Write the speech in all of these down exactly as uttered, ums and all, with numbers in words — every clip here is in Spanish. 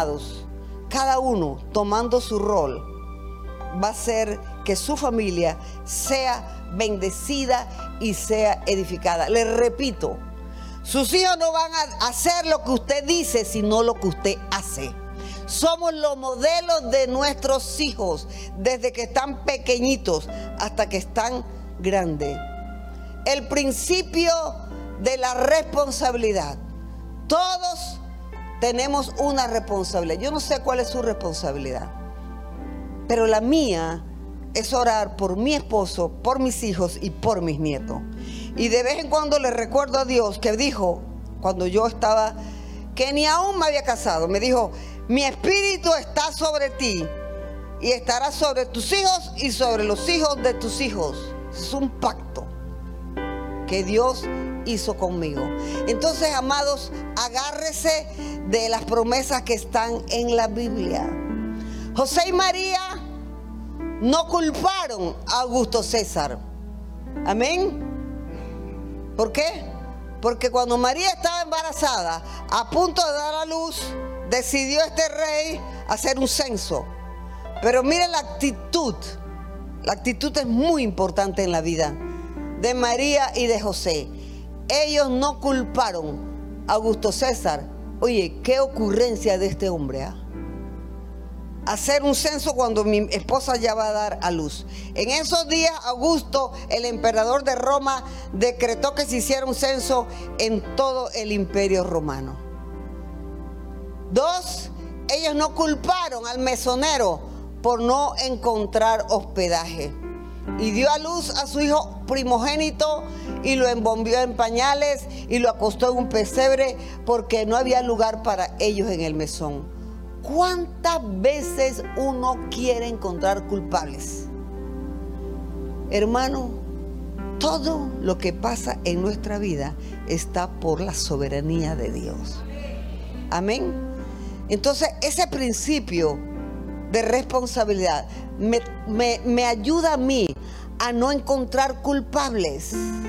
amados, cada uno tomando su rol, va a hacer que su familia sea bendecida y sea edificada. Les repito, sus hijos no van a hacer lo que usted dice, sino lo que usted hace. Somos los modelos de nuestros hijos, desde que están pequeñitos hasta que están grandes. El principio de la responsabilidad. Todos tenemos una responsabilidad. Yo no sé cuál es su responsabilidad, pero la mía es orar por mi esposo, por mis hijos y por mis nietos. Y de vez en cuando le recuerdo a Dios que dijo, cuando yo estaba, que ni aún me había casado, me dijo: mi espíritu está sobre ti y estará sobre tus hijos y sobre los hijos de tus hijos. Es un pacto que Dios hizo conmigo. Entonces, amados, agárrese de las promesas que están en la Biblia. José y María no culparon a Augusto César. Amén. ¿Por qué? Porque cuando María estaba embarazada, a punto de dar a luz, decidió este rey hacer un censo. Pero miren la actitud. La actitud es muy importante en la vida de María y de José. Ellos no culparon a Augusto César. Oye, qué ocurrencia de este hombre, ¿eh? Hacer un censo cuando mi esposa ya va a dar a luz. En esos días, Augusto, el emperador de Roma, decretó que se hiciera un censo en todo el imperio romano. Dos, ellos no culparon al mesonero por no encontrar hospedaje. Y dio a luz a su hijo primogénito y lo embombió en pañales y lo acostó en un pesebre porque no había lugar para ellos en el mesón. ¿Cuántas veces uno quiere encontrar culpables? Hermano, todo lo que pasa en nuestra vida está por la soberanía de Dios. Amén. Entonces, ese principio de responsabilidad me, me, me ayuda a mí a no encontrar culpables.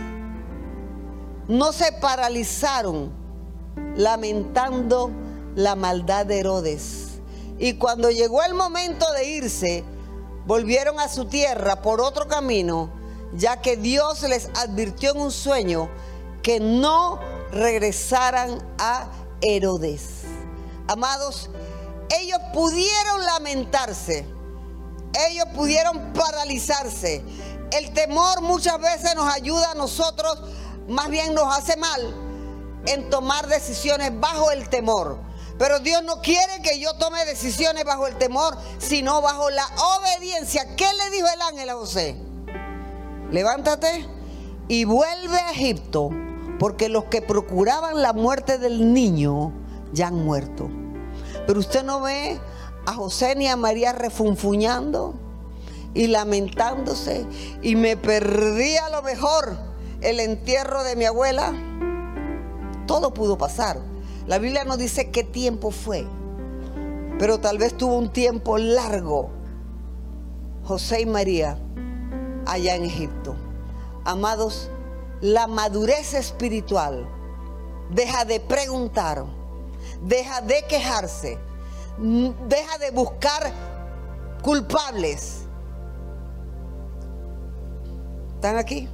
No se paralizaron lamentando la maldad de Herodes. Y cuando llegó el momento de irse, volvieron a su tierra por otro camino, ya que Dios les advirtió en un sueño que no regresaran a Herodes. Amados, ellos pudieron lamentarse, ellos pudieron paralizarse. El temor muchas veces nos ayuda a nosotros, más bien nos hace mal en tomar decisiones bajo el temor. Pero Dios no quiere que yo tome decisiones bajo el temor, sino bajo la obediencia. ¿Qué le dijo el ángel a José? Levántate y vuelve a Egipto, porque los que procuraban la muerte del niño ya han muerto. Pero usted no ve a José ni a María refunfuñando y lamentándose. Y me perdí a lo mejor el entierro de mi abuela. Todo pudo pasar. La Biblia no dice qué tiempo fue, pero tal vez tuvo un tiempo largo José y María allá en Egipto. Amados, la madurez espiritual deja de preguntar, deja de quejarse, deja de buscar culpables. ¿Están aquí?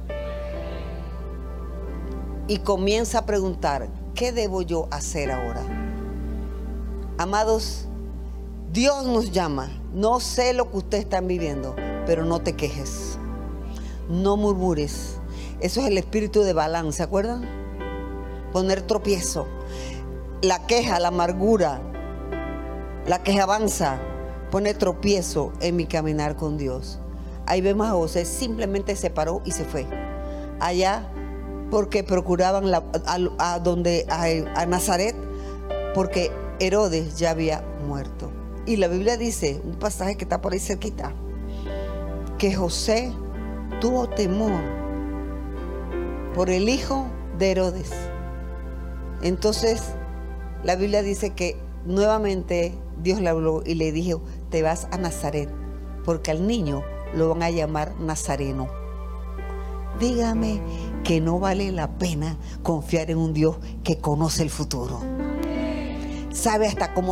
Y comienza a preguntar: ¿qué debo yo hacer ahora? Amados, Dios nos llama. No sé lo que ustedes están viviendo, pero no te quejes. No murmures. Eso es el espíritu de Balaam, ¿se acuerdan? Poner tropiezo. La queja, la amargura, la quejanza pone tropiezo en mi caminar con Dios. Ahí vemos a José, simplemente se paró y se fue. Allá, porque procuraban la, a, a, donde, a, a Nazaret, porque Herodes ya había muerto. Y la Biblia dice, un pasaje que está por ahí cerquita, que José tuvo temor por el hijo de Herodes. Entonces la Biblia dice que nuevamente Dios le habló y le dijo: te vas a Nazaret, porque al niño lo van a llamar Nazareno. Dígame que no vale la pena confiar en un Dios que conoce el futuro. Sabe hasta cómo